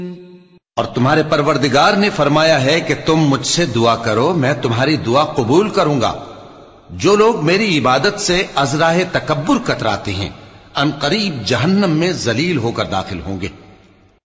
और तुम्हारे परवरदिगार ने फरमाया है कि तुम मुझसे दुआ करो, मैं तुम्हारी दुआ कबूल करूंगा। जो लोग मेरी इबादत से अजराह तकब्बुर कतराते हैं, अनकरीब जहन्नम में जलील होकर दाखिल होंगे।